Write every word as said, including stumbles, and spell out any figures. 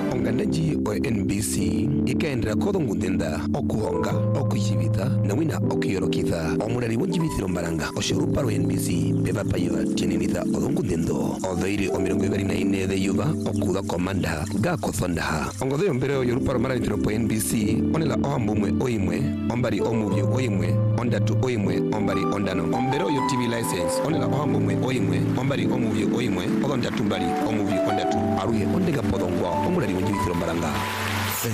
Onganaji o N B C ikaendera kodho ngundenda okuhonga okuyibitha na wina okuyorokitha omurari wonjibithiro mbaranga oshurupa ro N B C beba payola tienitha odongundendo odhairi o mirongo ibiri na ine the yuba okuda komanda ga kothonda ongodhe mbere o yorupa ro marabithiro po N B C onela ohambumwe oimwe ombari omuvyo oimwe ondatu oimwe ombari ondano ombere yo T V license onela ohambumwe oimwe ombari omuvyo oimwe odondatu mbari omuvyo ondatu aruye ondega podongwa omurari wonjibithiro mbaranga